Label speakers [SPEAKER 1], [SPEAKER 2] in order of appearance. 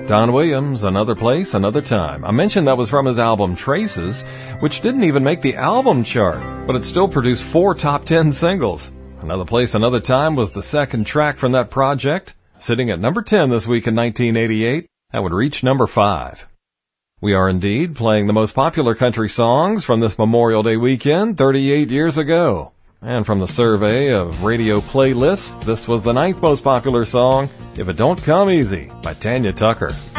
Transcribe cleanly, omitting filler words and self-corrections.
[SPEAKER 1] Don Williams, Another Place, Another Time. I mentioned that was from his album Traces, which didn't even make the album chart, but it still produced 4 top 10 singles. Another Place, Another Time was the second track from that project, sitting at number 10 this week in 1988. That would reach number 5. We are indeed playing the most popular country songs from this Memorial Day weekend 38 years ago. And from the survey of radio playlists, this was the 9th most popular song, If It Don't Come Easy, by Tanya Tucker.